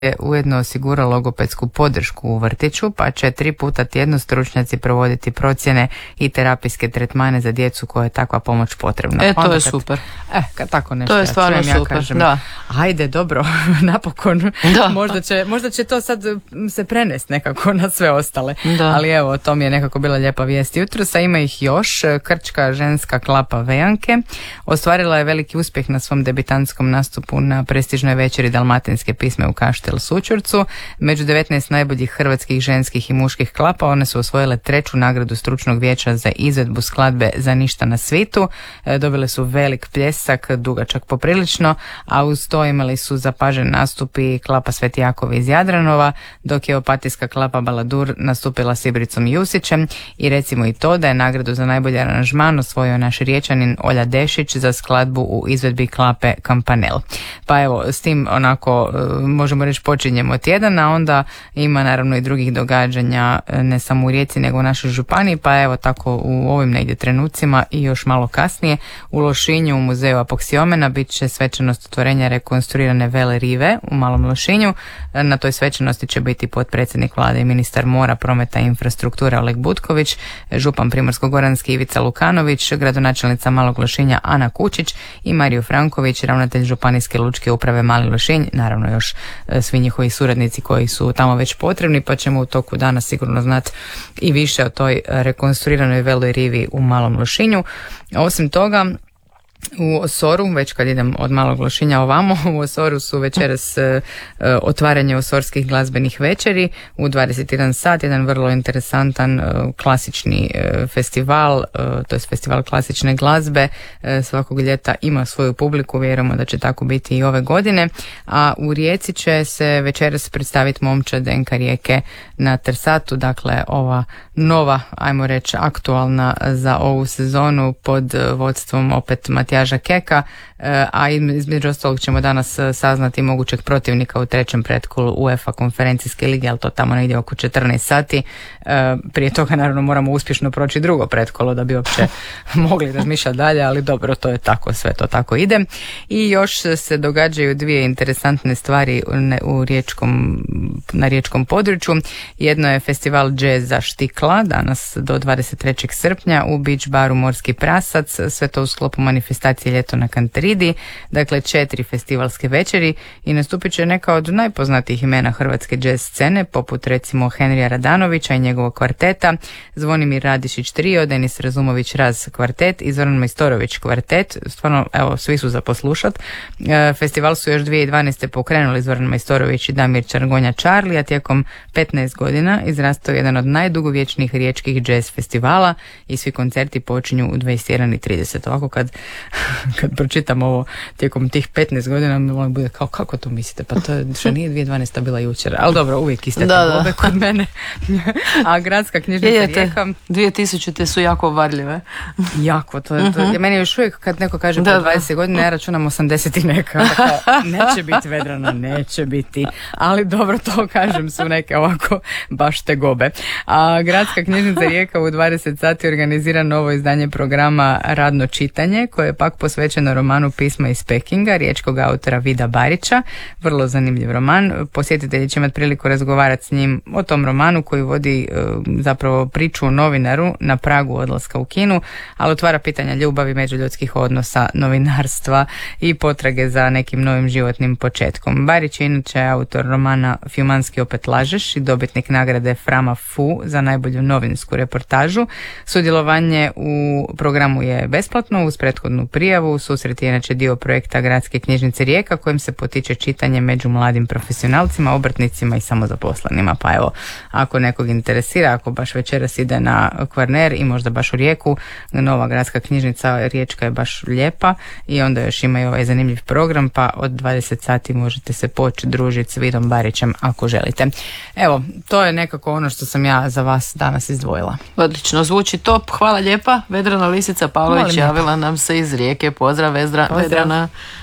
je ujedno osigura logopedsku podršku u vrtiću, pa će 3 puta tjedno stručnjaci provoditi procjene i terapijske tretmane za djecu koja je takva pomoć potrebna. To je super. Kad tako nešto to je stvarno super. Kažem, da. Ajde, dobro, napokon. Da. Možda će to sad se prenesti nekako na sve ostale. Da. Ali evo, to mi je nekako bila lijepa vijest jutros, a ima ih još. Krčka ženska klapa Vejanke ostvarila je veliki uspjeh na svom debitantskom nastupu na prestižnoj večeri Dalmatinske pisme u Kaštel Sućurcu. Među 19 najboljih hrvatskih ženskih i muških klapa one su osvojile 3. nagradu stručnog vijeća za izvedbu skladbe Za ništa na svitu. Dobile su velik pljesak, dugačak poprilično, a uz to imali su zapažen nastup i klapa Sveti Jakov iz Jadranova, dok je opatijska klapa Baladur nastupila s Ibricom Jusićem. I recimo i to da je nagradu za najbolji aranžman osvojio naš Riječanin Olja Dešić za skladbu u izvedbi klape Kampanel. Pa evo, s tim onako možemo reći počinjemo tjedan, a onda ima naravno i drugih događanja ne samo u Rijeci nego u našoj županiji, pa evo tako u ovim negdje trenucima i još malo kasnije u Lošinju u muzeju Apoksiomena bit će svečanost otvorenja rekonstruirane Vele rive u Malom Lošinju. Na toj svečanosti će biti potpredsjednik vlade i ministar mora, prometa i infrastrukture Oleg Butković, župan Primorsko-goranski Ivica Lukanović, gradonačelnica Malog Lošinja Ana Kučić i Mario Franković, ravnatelj županijske lučke uprave Mali Lošinj, naravno još svi njihovi suradnici koji su tamo već potrebni, pa ćemo u toku dana sigurno znati i više o toj rekonstruiranoj Veloj rivi u Malom Lošinju. Osim toga, u Osoru, već kad idem od Malog Lošinja ovamo, u Osoru su večeras otvaranje osorskih glazbenih večeri u 21 sat, jedan vrlo interesantan klasični festival, to je festival klasične glazbe, svakog ljeta ima svoju publiku, vjerujemo da će tako biti i ove godine, a u Rijeci će se večeras predstaviti momčad NK Rijeke na Trsatu, dakle ova nova, ajmo reći, aktualna za ovu sezonu pod vodstvom opet Matjaža Keka, a između ostalog ćemo danas saznati mogućeg protivnika u 3. pretkolu UEFA konferencijske lige, ali to tamo negdje oko 14 sati. Prije toga naravno moramo uspješno proći drugo pretkolo da bi uopće mogli razmišljati dalje, ali dobro, to je tako, sve to tako ide. I još se događaju 2 interesantne stvari na riječkom području. Jedno je festival džeza Štikla, danas do 23. srpnja u Beach baru Morski prasac, sve to u sklopu manifestacije Ljeto na Kantaridi, dakle 4 festivalske večeri i nastupit će neka od najpoznatijih imena hrvatske jazz scene, poput recimo Henrija Radanovića i njegovog kvarteta, Zvonimir Radišić trio, Denis Razumović Raz kvartet i Zoran Majstorović kvartet. Stvarno, evo, svi su za poslušat. Festival su još 2012. pokrenuli Zoran Majstorović i Damir Čargonja Charlie, a tijekom 15 godina izrastao jedan od najdugovječnijih riječkih jazz festivala i svi koncerti počinju u 21:30. Ovako kad pročitam ovo tijekom tih 15 godina, mi bude kao, kako to mislite? Pa to što nije 2012. bila jučer. Ali dobro, uvijek iste tegobe kod mene. A gradska knjižnica Rijeka... 2000-te su jako varljive. Jako, to je meni još uvijek kad neko kaže po 20 godina, ja računam 80 i neka. Neće biti Vedrana, neće biti. Ali dobro, to kažem, su neke ovako baš tegobe. A gradska knjižnica Rijeka u 20 sati organizira novo izdanje programa Radno čitanje, koje je pak posvećeno romanu Pisma iz Pekinga, riječkog autora Vida Barića. Vrlo zanimljiv roman. Posjetitelji će imati priliku razgovarati s njim o tom romanu koji vodi zapravo priču o novinaru na pragu odlaska u Kinu, ali otvara pitanja ljubavi, međuljudskih odnosa, novinarstva i potrage za nekim novim životnim početkom. Barić je inače autor romana Fjumanski opet lažeš i dobitnik nagrade Frama Fu za najbolju novinsku reportažu. Sudjelovanje u programu je besplatno uz prethodnu prijavu. Susret je inače dio projekta Gradske knjižnice Rijeka kojim se potiče čitanje među mladim profesionalcima, obrtnicima i samozaposlenima. Pa evo, ako nekog interesira, ako baš večeras ide na Kvarner i možda baš u Rijeku, nova gradska knjižnica Riječka je baš lijepa i onda još ima i ovaj zanimljiv program, pa od 20 sati možete se poći družiti s Vidom Barićem ako želite. Evo, to je nekako ono što sam ja za vas danas izdvojila. Odlično, zvuči top, hvala lijepa. Vedrana Lisica Pavlović javila nam se iz Rijeke. Pozdrav, Vedrana.